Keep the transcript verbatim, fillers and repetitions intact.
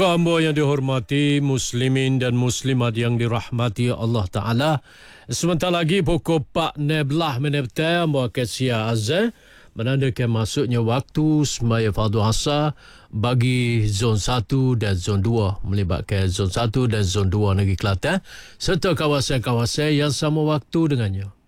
Hamba yang dihormati, muslimin dan muslimat yang dirahmati Allah Ta'ala. Sebentar lagi pukul empat belas minit petang, hamba akan siar azan menandakan masuknya waktu sembahyang fardu asar bagi zon satu dan zon dua, melibatkan zon satu dan zon dua negeri Kelantan serta kawasan-kawasan yang sama waktu dengannya.